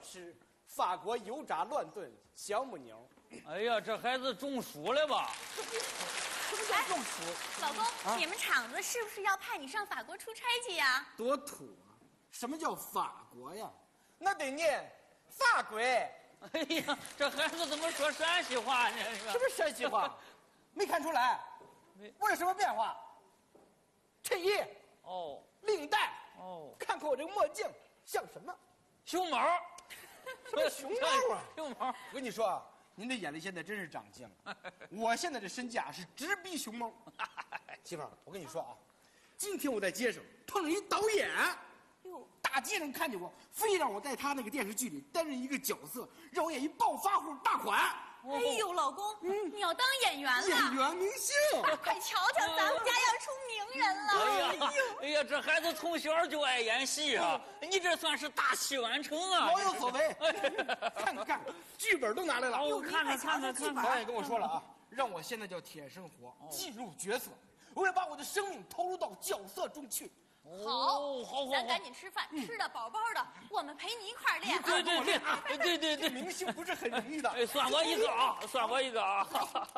吃法国油炸乱炖小母牛。 哎呀，这孩子中暑了吧？ 什么叫中暑？ 老公，你们厂子是不是要派你上法国出差去呀？ 多土啊！什么叫法国呀？那得念法国。 哎呀，这孩子怎么说陕西话呢？ 什么陕西话？没看出来？我有什么变化？衬衣哦， 领带哦， 看看我这个墨镜像什么？ 熊猫。 什么熊猫啊？ 熊猫。 我跟你说啊，您的眼力现在真是长进了。我现在的身价是直逼熊猫。媳妇儿，我跟你说啊，今天我在街上碰上一导演，大街上看见我，非让我在他那个电视剧里担任一个角色，让我演一暴发户大款。 哎呦，老公，你要当演员了？ 演员明星， 快瞧瞧，咱们家要出名人了！ 哎呀，这孩子从小就爱演戏啊！你这算是大器晚成啊！ 老有所为。看看剧本都拿来了， 我看看。 导演跟我说了啊，让我现在叫铁生活，进入角色，我要把我的生命投入到角色中去。 好， 咱赶紧吃饭，吃的饱饱的，我们陪你一块儿练。 对， 明星不是很容易的。 哎，算我一个啊，算我一个啊。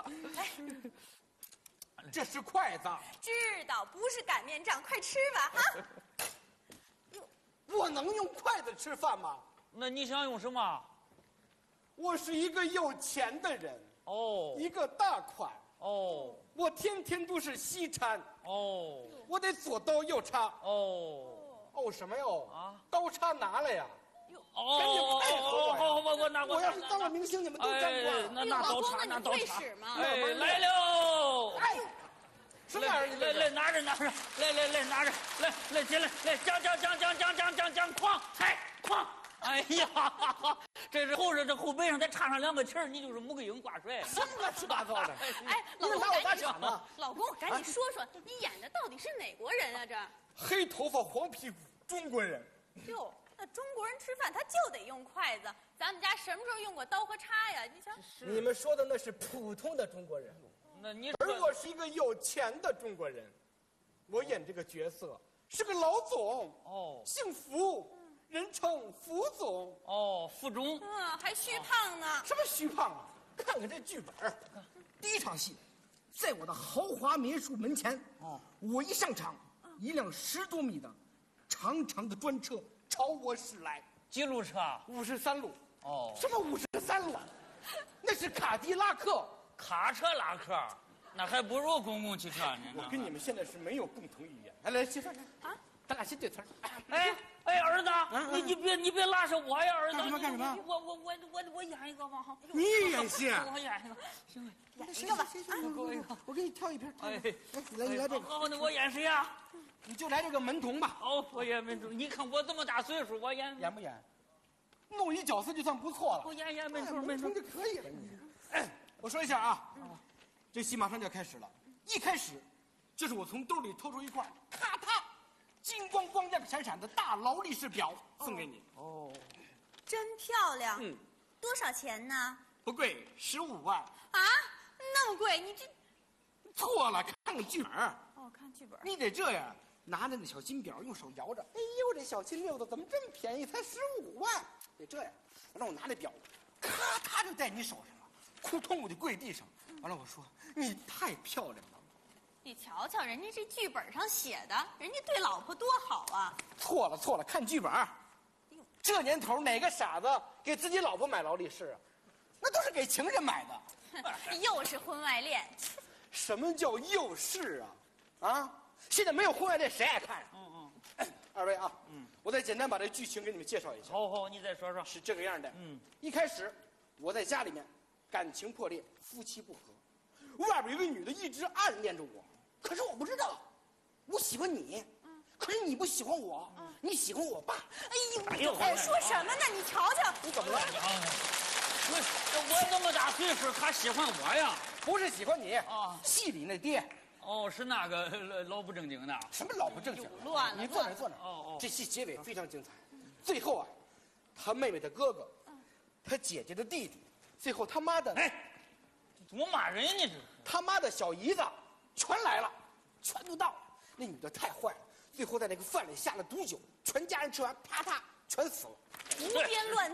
这是筷子。 知道，不是擀面杖，快吃吧哈！ 我能用筷子吃饭吗？ 那你想用什么？ 我是一个有钱的人，一个大款，我天天都是西餐，我得左刀右叉，什么哟？啊，刀叉拿来呀！赶紧配合我呀！ 好，我拿。 我要是当了明星，你们都沾光。 拿刀叉，拿刀叉。 哎， 来喽！ 哎，什么玩意儿？ 来，拿着，来，拿着，来，进来，来，将，哐，踩，哐！哎呀，这是后背上再插上2个旗儿，你就是穆桂英挂帅。 什么乱七八糟的？ 哎，老公， 把我打场呢？ 老公，赶紧说说，你演的到底是哪国人啊？这黑头发黄屁股中国人。 哟，那中国人吃饭他就得用筷子，咱们家什么时候用过刀和叉呀？你瞧， 你们说的那是普通的中国人， 那你而我是一个有钱的中国人，我演这个角色是个老总，姓福。人称福总福中， 还虚胖呢。 什么虚胖啊？看看这剧本，第一场戏，在我的豪华民宿门前，我一上场，一辆10多米的长长的专车朝我驶来。 几路车 ？53路。什么53路？那是卡迪拉克。 卡车拉客，那还不如公共汽车呢。 我跟你们现在是没有共同语言。来，媳妇儿啊，咱俩先对词儿。 哎，儿子，你别拉上我呀，儿子。 干什么？ 我演一个吧。 你演戏？ 我演一个，行， 演一个吧。 我给你挑一瓶。 哎， 你来这个。 好，那我演谁呀？ 你就来这个门童吧。 我演门童。你看我这么大岁数，我演不演？弄一角色就算不错了。 我演门童就可以了。你，我说一下啊，这戏马上就要开始了。一开始，就是我从兜里掏出一块，咔嗒。金光光亮闪闪的大劳力士表送给你。 真漂亮。多少钱呢？ 不贵，15万。 啊，那么贵？你这错了，看看剧本。 看剧本。 你得这样，拿着那小金表，用手摇着。哎呦，这小金溜子怎么这么便宜？才15万。得这样，让我拿着表，咔嗒就在你手上了。扑通，我就跪地上。完了，我说你太漂亮了。 你瞧瞧，人家这剧本上写的，人家对老婆多好啊！ 错了，看剧本。这年头哪个傻子给自己老婆买劳力士啊？那都是给情人买的。又是婚外恋。 什么叫又是啊？现在没有婚外恋，谁爱看啊？二位啊，我再简单把这剧情给你们介绍一下。 好，你再说说。 是这个样的。一开始我在家里面感情破裂，夫妻不和，外边有个女的一直暗恋着我。可是我不知道，我喜欢你，可是你不喜欢我，你喜欢我爸。 哎呦，说什么呢？你瞧瞧， 你怎么了？ 我这么大岁数，他喜欢我呀？ 不是喜欢你啊，戏里那爹。 是那个老不正经的。 什么老不正经？ 乱了。 你坐那。这戏结尾非常精彩，最后啊，他妹妹的哥哥，他姐姐的弟弟，最后他妈的， 怎么骂人呢？这他妈的小姨子。全来了，全都到了。那女的太坏了，最后在那个饭里下了毒酒，全家人吃完，啪嗒全死了。 胡编乱